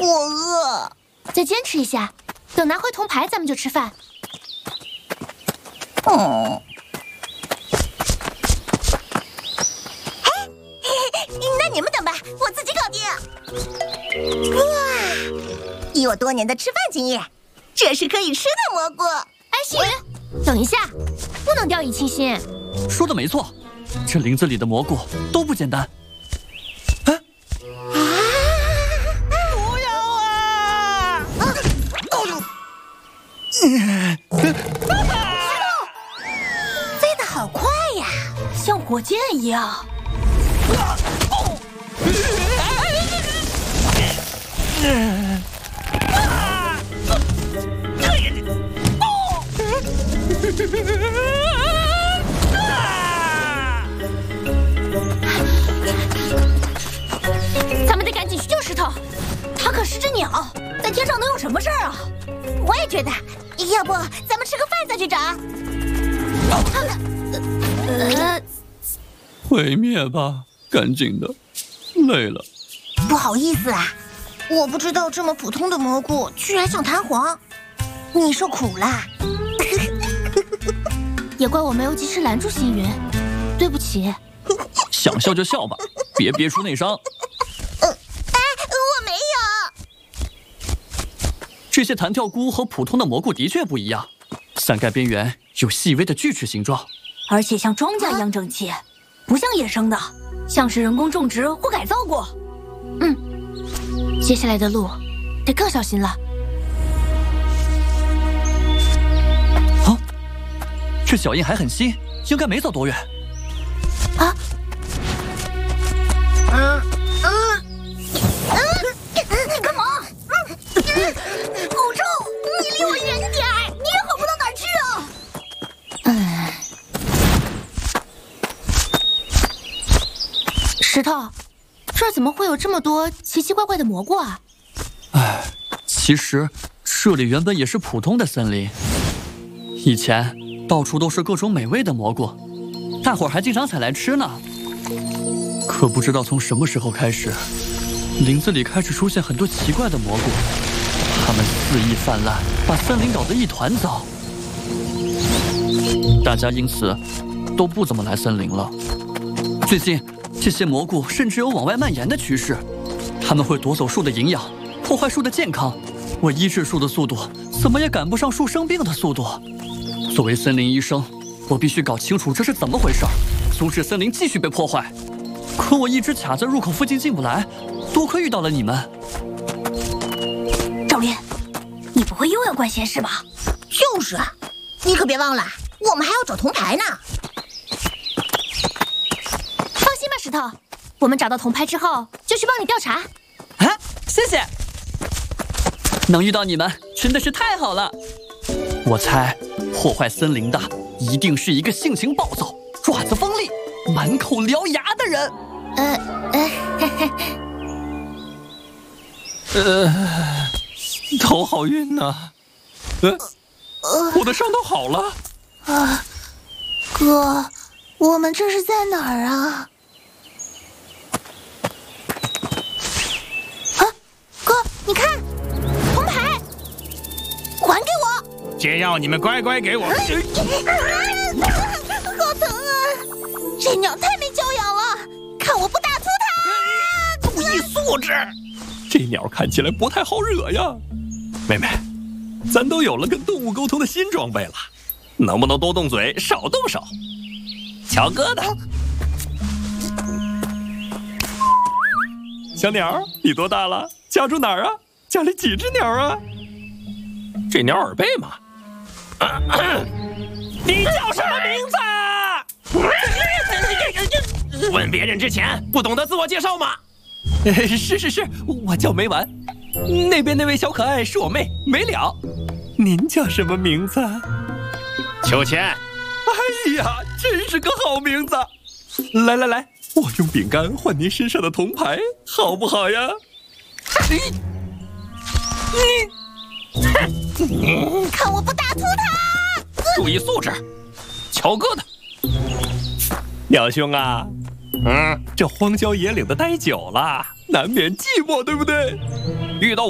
我饿。 再坚持一下，等拿回铜牌，咱们就吃饭。 那你们等吧，我自己搞定。哇，以我多年的吃饭经验，这是可以吃的蘑菇。 安心，等一下，不能掉以轻心。 说的没错，这林子里的蘑菇都不简单。 不要啊！ 飞得好快呀， 像火箭一样。咱们得赶紧去救石头，它可是只鸟，在天上能有什么事儿啊？ 我也觉得，要不咱们吃个饭再去找。 毁灭吧，赶紧的，累了。 不好意思啊，我不知道这么普通的蘑菇居然像弹簧，你受苦啦。 也怪我没有及时拦住星云，对不起。 想笑就笑吧，别憋出内伤。 我没有。 这些弹跳菇和普通的蘑菇的确不一样，伞盖边缘有细微的锯齿形状， 而且像庄稼一样整齐，不像野生的，像是人工种植或改造过。接下来的路得更小心了。 啊，这脚印还很新，应该没走多远。 啊！ 干嘛？狗臭！你离我远点儿，你也好不到哪儿去啊！ 石头，这儿怎么会有这么多奇奇怪怪的蘑菇啊？ 唉，其实这里原本也是普通的森林，以前到处都是各种美味的蘑菇，大伙儿还经常采来吃呢。可不知道从什么时候开始，林子里开始出现很多奇怪的蘑菇，它们肆意泛滥，把森林搞得一团糟。大家因此都不怎么来森林了。最近这些蘑菇甚至有往外蔓延的趋势，它们会夺走树的营养，破坏树的健康。我医治树的速度怎么也赶不上树生病的速度。作为森林医生，我必须搞清楚这是怎么回事，阻止森林继续被破坏。可我一直卡在入口附近进不来，多亏遇到了你们。 赵林，你不会又要管闲事吧？ 就是啊，你可别忘了，我们还要找铜牌呢。 放心吧，石头，我们找到铜牌之后就去帮你调查。 啊，谢谢。能遇到你们真的是太好了。我猜破坏森林的一定是一个性情暴躁、爪子锋利、满口獠牙的人。头好晕呐。我的伤都好了。 哥，我们这是在哪儿啊？哥，你看，铜牌，还给我！ 只要你们乖乖给我。 好疼啊！这鸟太没教养了，看我不打秃它！ 注意素质，这鸟看起来不太好惹呀。妹妹，咱都有了跟动物沟通的新装备了，能不能多动嘴，少动手？乔哥的。小鸟，你多大了？家住哪儿啊？家里几只鸟啊？这鸟耳背吗？你叫什么名字？问别人之前不懂得自我介绍吗？是，我叫梅丸，那边那位小可爱是我妹梅了。您叫什么名字？秋千。哎呀，真是个好名字！来，我用饼干换您身上的铜牌，好不好呀？ 你看我不打秃它！ 注意素质，乔哥的。鸟兄啊，这荒郊野岭的待久了，难免寂寞，对不对？遇到